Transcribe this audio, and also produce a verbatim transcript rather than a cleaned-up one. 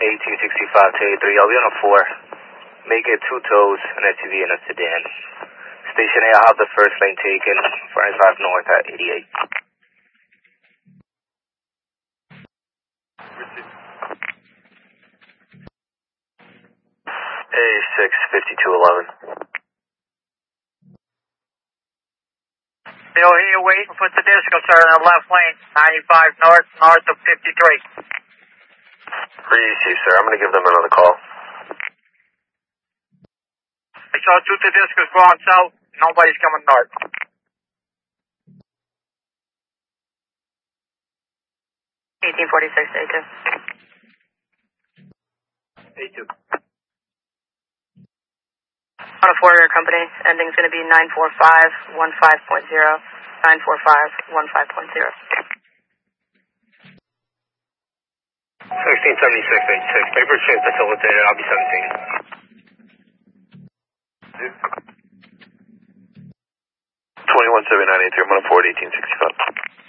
eighteen sixty-five to eighty-three. I'll be on a four. Make it two tows, an S U V and a sedan. Station A, I'll have the first lane taken, forty-five north at eighty-eight. A six fifty-two eleven. Still here waiting for the disco, sir, in the left lane, ninety-five north, north of fifty-three. Receive, sir. I'm going to give them another call. I saw two Tedescos going south, nobody's coming north. eighteen forty-six, A two. A two. On a four-year company, ending's going to be nine four five one five point zero, nine four five one five point zero. sixteen seventy-six eighty-six. Paper chain facilitated. I'll be seventeen. twenty-one seventy-nine eighty-three. I'm on a Ford eighteen sixty-five.